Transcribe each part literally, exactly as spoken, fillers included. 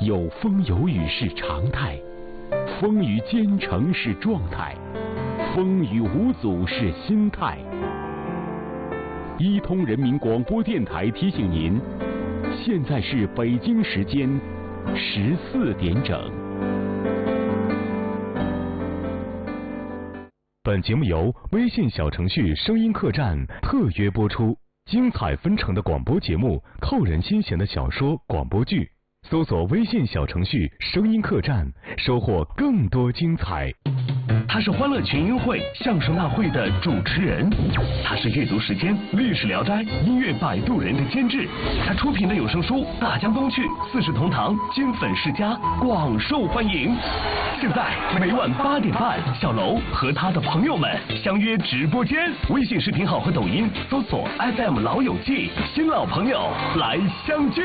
有风有雨是常态，风雨兼程是状态，风雨无阻是心态。一通人民广播电台提醒您，现在是北京时间十四点整。 本节目由微信小程序声音客栈特约播出，精彩纷呈的广播节目，扣人心弦的小说、广播剧，搜索微信小程序声音客栈，收获更多精彩。 他是欢乐群英会相声大会的主持人，他是阅读时间历史聊斋音乐摆渡人的监制，他出品的有声书《大江东去》《四世同堂》金粉世家广受欢迎。现在每晚八点半，小楼和他的朋友们相约直播间，微信视频号和抖音搜索 F M 老友记，新老朋友来相聚。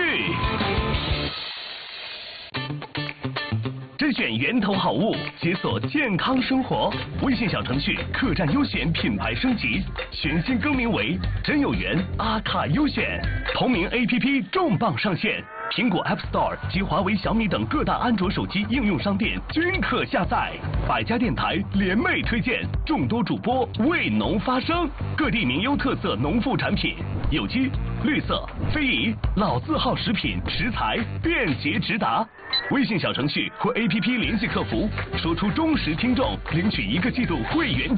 甄选源头好物，解锁健康生活。微信小程序客栈优选品牌升级，全新更名为真有缘阿卡优选。同名 A P P 重磅上线，苹果 App Store 及华为、小米等各大安卓手机应用商店均可下载。百家电台联袂推荐，众多主播为农发声，各地名优特色农副产品，有机、绿色、非遗、老字号食品食材便捷直达。微信小程序或 A P P 联系客服，说出忠实听众，领取一个季度会员